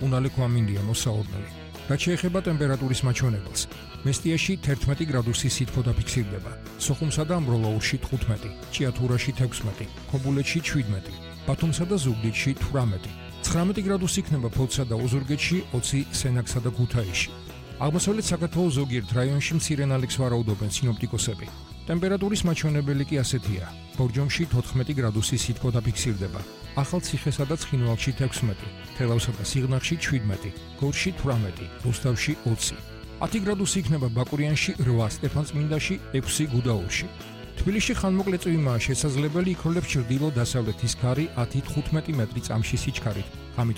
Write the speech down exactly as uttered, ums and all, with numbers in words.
უნალე გვამინდია მოსაოდნელი. რაც შეეხება ტემპერატურის მაჩვენებელს, მესტიაში თერთმეტი გრადუსი სითბო დაფიქსირდება, სოხუმსა და ამბროლაურში თხუთმეტი, ჭიათურაში თექვსმეტი, ქობულეთში შვიდმეტი, ბათუმსა და ზუგდიდში თვრამეტი, ცხრამეტი გრადუსი იქნება ფოთსა და ოზურგეთში, ოცი სენაკსა და ქუთაისში. აღმოსავლეთ საქართველოს ზოგიერთ რაიონში მცირე ნალექს ვარაუდობენ სინოპტიკოსები. ტემპერატურის მაჩვენებელი კი ასეთია: ბორჯომში თოთხმეტი გრადუსი სითბო დაფიქსირდება, ახალციხესა და ცხინვალში თექვსმეტი, თელავსა და სიღნაღში შვიდმეტი, გორში თვრამეტი, რუსთავში ოცი. ათი გრადუსი იქნება ბაკურიანში რვა, სტეფანწმინდაში ექვსი, გუდაურში. თბილისში ხანმოკლე წვიმაა შესაძლებელი, იქროლებს ჩრდილო-დასავლეთის ქარი ათი თხუთმეტი მეტრი წამში სიჩქარით, ღამით